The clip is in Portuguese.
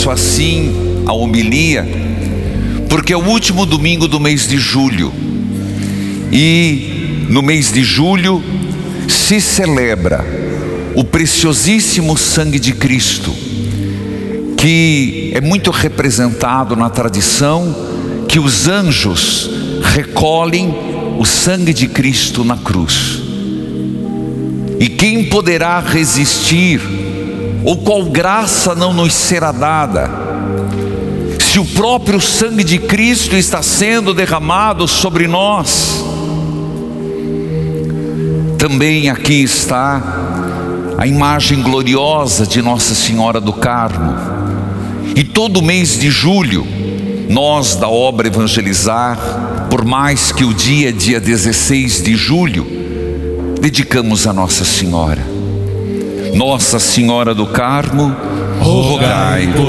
começo assim a homilia, porque é o último domingo do mês de julho. E no mês de julho se celebra o preciosíssimo sangue de Cristo, que é muito representado na tradição, que os anjos recolhem o sangue de Cristo na cruz. E quem poderá resistir, ou qual graça não nos será dada, se o próprio sangue de Cristo está sendo derramado sobre nós? Também aqui está a imagem gloriosa de Nossa Senhora do Carmo. E todo mês de julho, nós da obra Evangelizar, por mais que o dia é dia 16 de julho, dedicamos a Nossa Senhora. Nossa Senhora do Carmo, rogai por